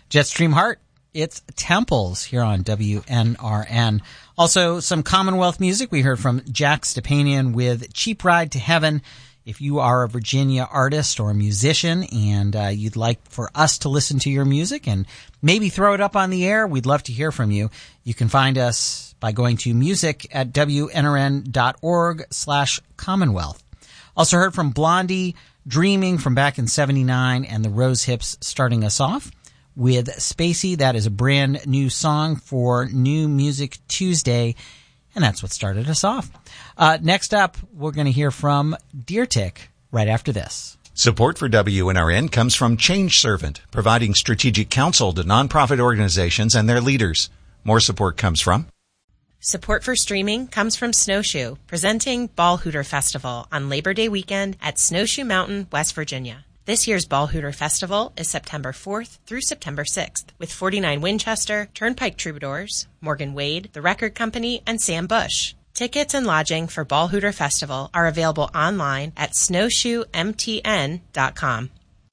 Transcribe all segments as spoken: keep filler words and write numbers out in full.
Jetstream Heart, it's Temples here on W N R N. Also, some Commonwealth music. We heard from Jack Stepanian with Cheap Ride to Heaven. If you are a Virginia artist or a musician and uh, you'd like for us to listen to your music and maybe throw it up on the air, we'd love to hear from you. You can find us by going to music at W N R N dot org slash Commonwealth. Also heard from Blondie, Dreaming from back in seventy-nine, and the Rose Hips starting us off with Spacey. That is a brand new song for New Music Tuesday, and that's what started us off. Uh, next up, we're going to hear from Deer Tick right after this. Support for W N R N comes from Change Servant, providing strategic counsel to nonprofit organizations and their leaders. More support comes from Support for streaming comes from Snowshoe, presenting Ball Hooter Festival on Labor Day weekend at Snowshoe Mountain, West Virginia. This year's Ball Hooter Festival is September fourth through September sixth, with forty-nine Winchester, Turnpike Troubadours, Morgan Wade, The Record Company, and Sam Bush. Tickets and lodging for Ball Hooter Festival are available online at snowshoe m t n dot com.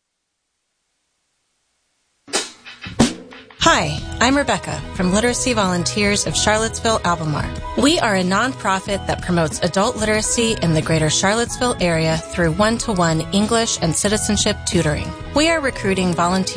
Hi, I'm Rebecca from Literacy Volunteers of Charlottesville, Albemarle. We are a nonprofit that promotes adult literacy in the greater Charlottesville area through one-to-one English and citizenship tutoring. We are recruiting volunteers